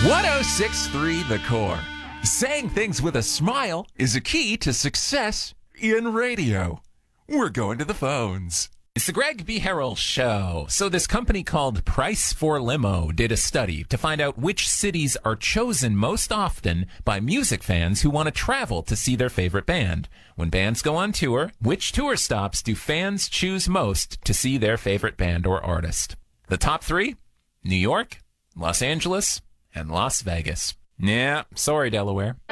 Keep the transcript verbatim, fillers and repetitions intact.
one oh six point three The Core. Saying things with a smile is a key to success in radio. We're going to the phones. It's the Greg B. Harrell Show. So this company called Price for Limo did a study to find out which cities are chosen most often by music fans who want to travel to see their favorite band. When bands go on tour, which tour stops do fans choose most to see their favorite band or artist? The top three? New York, Los Angeles, and Las Vegas. Yeah, sorry, Delaware.